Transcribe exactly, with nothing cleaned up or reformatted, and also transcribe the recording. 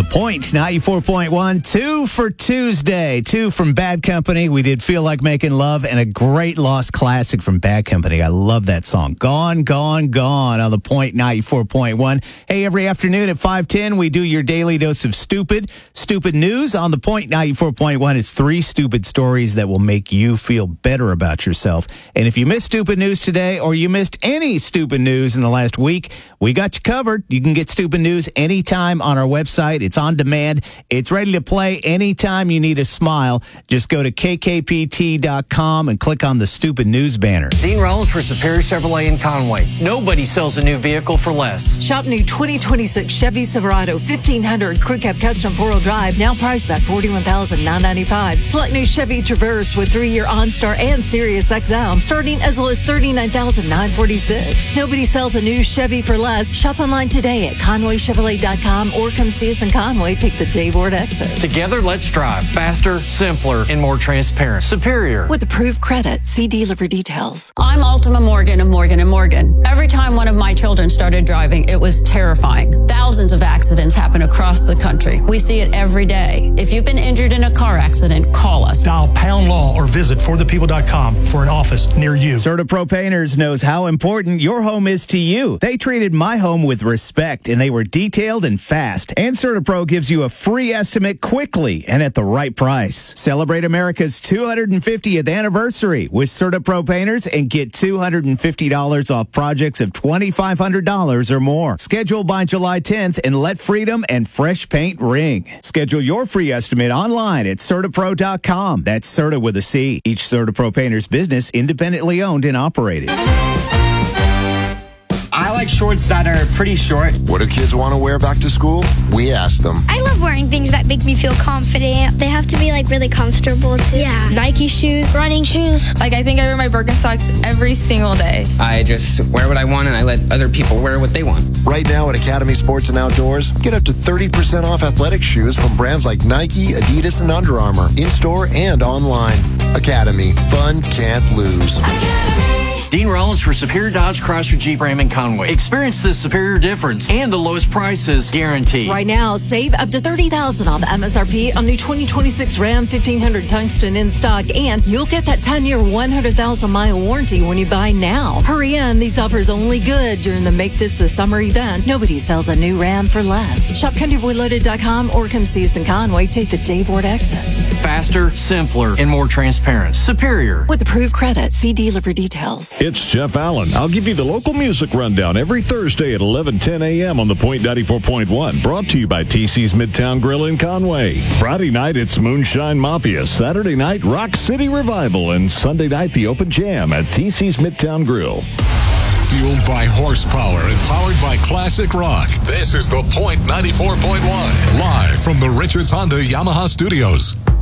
The Point, ninety-four point one, two for Tuesday, two from Bad Company. We did Feel Like Making Love, and a great lost classic from Bad Company. I love that song. Gone, Gone, Gone on The Point, ninety-four point one. Hey, every afternoon at five ten, we do your daily dose of stupid, stupid news on The Point, ninety-four point one. It's three stupid stories that will make you feel better about yourself. And if you missed stupid news today, or you missed any stupid news in the last week, we got you covered. You can get stupid news anytime on our website. It's on demand. It's ready to play anytime you need a smile. Just go to K K P T dot com and click on the stupid news banner. Dean Rollins for Superior Chevrolet in Conway. Nobody sells a new vehicle for less. Shop new twenty twenty-six Chevy Silverado fifteen hundred Crew Cab Custom four-wheel drive, now priced at forty-one thousand nine hundred ninety-five dollars. Select new Chevy Traverse with three-year OnStar and Sirius X M, starting as low as thirty-nine thousand nine hundred forty-six dollars. Nobody sells a new Chevy for less. Shop online today at Conway Chevrolet dot com or come see us in Conway. Take the Dave Ward exit. Together, let's drive faster, simpler, and more transparent. Superior. With approved credit, see dealer for details. I'm Ultima Morgan of Morgan and Morgan. Every time one of my children started driving, it was terrifying. Thousands of accidents happen across the country. We see it every day. If you've been injured in a car accident, call us. Dial pound law or visit for the people dot com for an office near you. CertaPro Painters knows how important your home is to you. They treated my home with respect, and they were detailed and fast. And CertaPro gives you a free estimate quickly and at the right price. Celebrate America's two hundred fiftieth anniversary with CertaPro Painters and get two hundred fifty dollars off projects of twenty-five hundred dollars or more. Schedule by July tenth and let freedom and fresh paint ring. Schedule your free estimate online at CertaPro dot com. That's Certa with a C. Each CertaPro Painters business independently owned and operated. I like shorts that are pretty short. What do kids want to wear back to school? We ask them. I love wearing things that make me feel confident. They have to be like really comfortable too. Yeah. Nike shoes, running shoes. Like I think I wear my Birkenstocks every single day. I just wear what I want and I let other people wear what they want. Right now at Academy Sports and Outdoors, get up to thirty percent off athletic shoes from brands like Nike, Adidas, and Under Armour, in-store and online. Academy. Fun can't lose. Academy. Dean Rollins for Superior Dodge Chrysler Jeep Ram in Conway. Experience the superior difference and the lowest prices guaranteed. Right now, save up to thirty thousand dollars off M S R P on new twenty twenty-six Ram fifteen hundred Tungsten in stock, and you'll get that ten-year, one hundred thousand mile warranty when you buy now. Hurry in. These offers only good during the Make This the Summer event. Nobody sells a new Ram for less. Shop country boy loaded dot com or come see us in Conway. Take the Dave Ward exit. Faster, simpler, and more transparent. Superior. With approved credit, see dealer for details. It's Jeff Allen. I'll give you the local music rundown every Thursday at eleven ten a.m. on The Point ninety-four point one. Brought to you by T C's Midtown Grill in Conway. Friday night, it's Moonshine Mafia. Saturday night, Rock City Revival. And Sunday night, the Open Jam at T C's Midtown Grill. Fueled by horsepower and powered by classic rock. This is The Point ninety-four point one. Live from the Richards Honda Yamaha Studios.